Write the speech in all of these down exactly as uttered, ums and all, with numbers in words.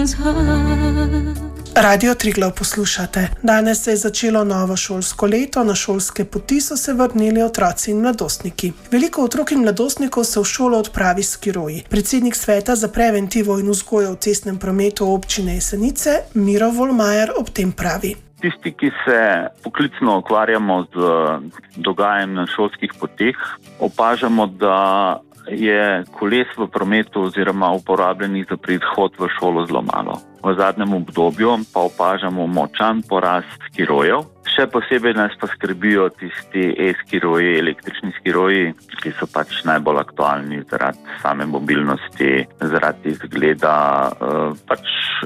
Radio Triglav poslušate. Danes se je začelo novo šolsko leto, na šolske poti so se vrnili otroci in mladostniki. Veliko otrok in mladostnikov se v šolo odpravi s skiroji. Predsednik sveta za preventivo in vzgojo v cestnem prometu občine Jesenice, Miro Volmajer, ob tem pravi. Tisti, ki se poklicno ukvarjamo z dogajanjem na šolskih poteh, opažamo, da je koles v prometu oziroma uporabljenih za prihod v šolo zelo malo. V zadnjem obdobju pa opažamo močan porast skirojev. Še posebej nas pa skrbijo tisti e-skiroji, električni skiroji, ki so pač najbolj aktualni zaradi same mobilnosti, zaradi izgleda. Pač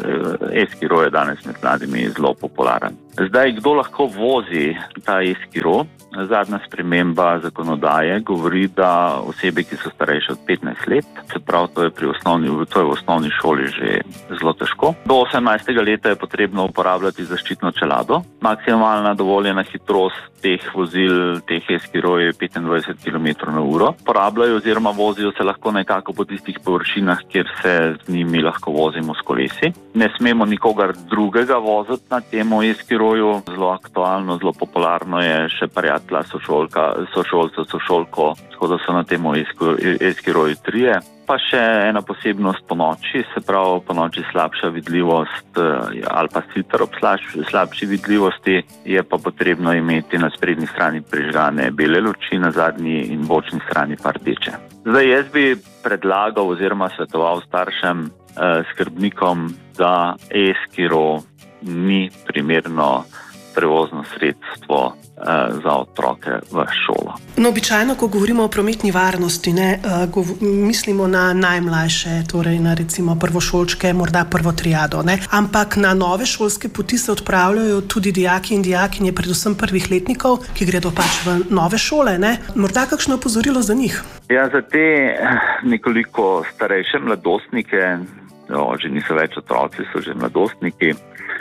e-skiro je danes med mladimi zelo popularen. Zdaj, kdo lahko vozi ta e-skiro? Zadnja sprememba zakonodaje govori, da osebe, ki so starejše od petnajst let, se pravi, to je pri osnovni, to je v osnovni šoli že zelo težko. Do osemnajstega leta je potrebno uporabljati zaščitno čelado. Maksimalna dovoljena hitrost teh vozil, teh e-skirojev je petindvajset kilometrov na uro. Uporabljajo oziroma vozijo se lahko nekako po tistih površinah, kjer se z njimi lahko vozimo s kolesi. Ne smemo nikogar drugega voziti na temo e-skiroju. Zelo aktualno, zelo popularno je še prijatelja sošolka, sošolca, sošolko, tako da so na temo e-skiroju trije. Pa še ena posebnost po noči, se pravi po noči slabša vidljivost ali pa sicer ob slabši vidljivosti, je pa potrebno imeti na sprednji strani prižgane bele luči, na zadnji in bočni strani pa rdeče. Zdaj jaz bi predlagal oziroma svetoval staršem, eh, skrbnikom, da e-skiro ni primerno prevozno sredstvo eh, za otroke v šolo. No, običajno, ko govorimo o prometni varnosti, ne, uh, gov- mislimo na najmlajše, torej na recimo prvošolčke, morda prvo triado, ne. Ampak na nove šolske poti se odpravljajo tudi dijaki in dijakinje, predvsem prvih letnikov, ki gredo pač v nove šole, ne. Morda kakšno opozorilo za njih? Ja, za te nekoliko starejše mladostnike, jo, že niso več otroci, so že mladostniki.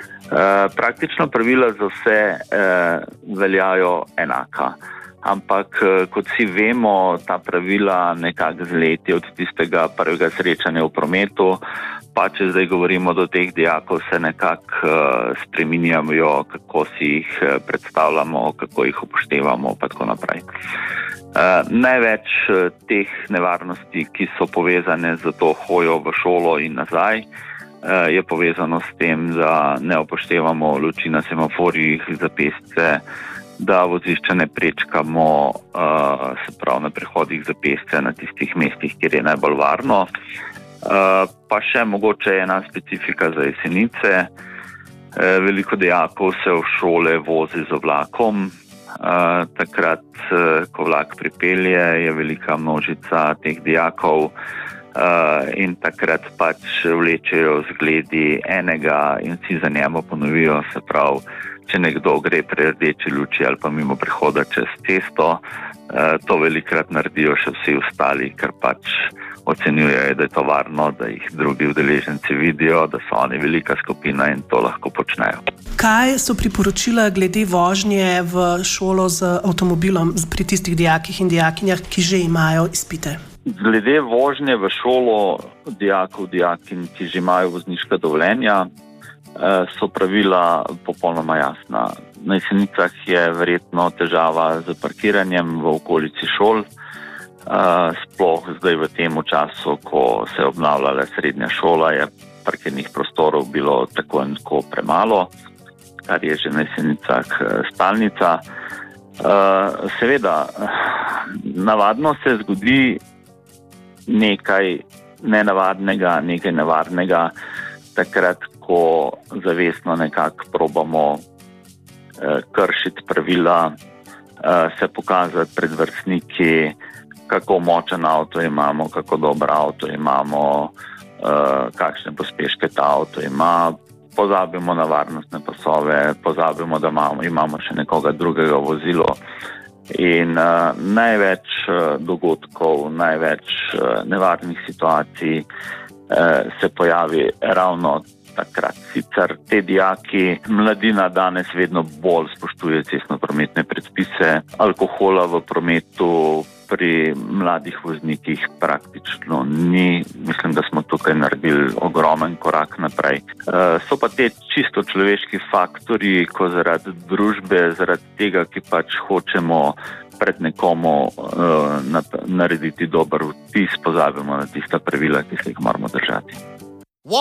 Uh, praktično pravila za vse uh, veljajo enaka, ampak uh, kot vsi vemo, ta pravila nekako zleti od tistega prvega srečanja v prometu, pa če zdaj govorimo do teh dijakov, se nekako uh, spreminjajo, kako si jih uh, predstavljamo, kako jih upoštevamo, pa tako naprej. Uh, največ uh, teh nevarnosti, ki so povezane z to hojo v šolo in nazaj, je povezano s tem, da ne upoštevamo luči na semaforjih za pešce, da vozišča ne prečkamo, se pravi na prehodih za pešce na tistih mestih, kjer je najbolj varno. Pa še mogoče ena specifika za Jesenice. Veliko dijakov se v šole vozi z vlakom. Takrat, ko vlak pripelje, je velika množica teh dijakov, Uh, in takrat pač vlečejo zgledi enega in vsi za njemu ponovijo, se pravi, če nekdo gre pri rdeči luči ali pa mimo prehoda čez cesto, uh, to velikrat naredijo še vsi ostali, ker pač ocenjujejo, da je to varno, da jih drugi udeleženci vidijo, da so oni velika skupina in to lahko počnejo. Kaj so priporočila glede vožnje v šolo z avtomobilom pri tistih dijakih in dijakinjah, ki že imajo izpite? Glede vožnje v šolo dijakov, dijakinj, ki že imajo vozniška dovoljenja, so pravila popolnoma jasna. Na Jesenicah je verjetno težava z parkiranjem v okolici šol, sploh zdaj v tem času, ko se je obnavljala srednja šola, je parkirnih prostorov bilo tako in tako premalo, kar je že na Jesenicah stalnica. Seveda, navadno se zgodi nekaj nenavadnega, nekaj nevarnega, takrat, ko zavestno nekako probamo eh, kršiti pravila, eh, se pokazati pred vrstniki, kako močen avto imamo, kako dober avto imamo, eh, kakšne pospeške ta avto ima, pozabimo na varnostne pasove, pozabimo, da imamo, imamo še nekoga drugega vozilo. In uh, največ uh, dogodkov, največ uh, nevarnih situacij uh, se pojavi ravno takrat. Sicer te dijaki, mladina danes vedno bolj spoštuje cestno-prometne predpise, alkohola v prometu pri mladih voznikih praktično ni. Mislim, da smo tukaj naredili ogromen korak naprej. So pa te čisto človeški faktorji, ko zaradi družbe, zaradi tega, ki pač hočemo pred nekomu uh, narediti dober vtis, pozabimo na tista pravila, ki se jih moramo držati.